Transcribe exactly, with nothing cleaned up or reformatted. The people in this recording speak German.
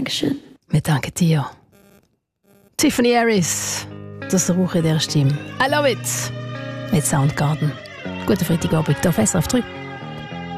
Dankeschön. Wir danken dir. Tiffany Harris, das Rauch in dieser Stimme. I love it. Mit Soundgarden. Guten Freitagabend auf S R F drei.